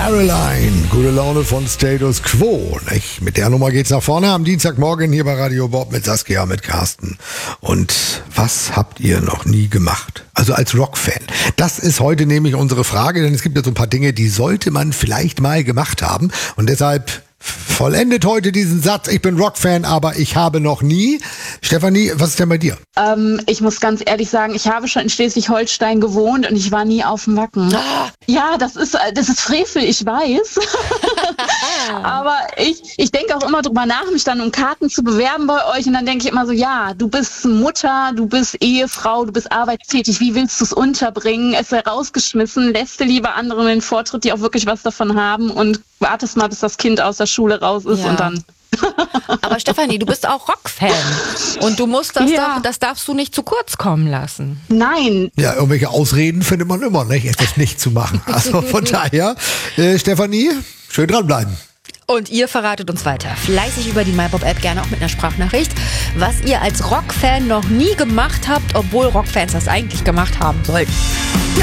Caroline, gute Laune von Status Quo. Nicht? Mit der Nummer geht's nach vorne am Dienstagmorgen hier bei Radio Bob mit Saskia, mit Carsten. Und was habt ihr noch nie gemacht? Also als Rockfan. Das ist heute nämlich unsere Frage, denn es gibt ja so ein paar Dinge, die sollte man vielleicht mal gemacht haben. Und deshalb vollendet heute diesen Satz, ich bin Rockfan, aber ich habe noch nie. Stefanie, was ist denn bei dir? Ich muss ganz ehrlich sagen, ich habe schon in Schleswig-Holstein gewohnt und ich war nie auf dem Wacken. Ja, das ist Frevel, ich weiß. Aber ich denke auch immer drüber nach, mich dann um Karten zu bewerben bei euch. Und dann denke ich immer so, ja, du bist Mutter, du bist Ehefrau, du bist arbeitstätig. Wie willst du es unterbringen? Es sei rausgeschmissen, lässt du lieber anderen den Vortritt, die auch wirklich was davon haben und wartest mal, bis das Kind aus der Schule raus ist und dann... Aber Stefanie, du bist auch Rockfan und du musst das darfst du nicht zu kurz kommen lassen. Nein. Ja, irgendwelche Ausreden findet man immer, nicht? Etwas nicht zu machen. Also von daher, Stefanie, schön dranbleiben. Und ihr verratet uns weiter. Fleißig über die MyBob-App, gerne auch mit einer Sprachnachricht, was ihr als Rockfan noch nie gemacht habt, obwohl Rockfans das eigentlich gemacht haben sollten.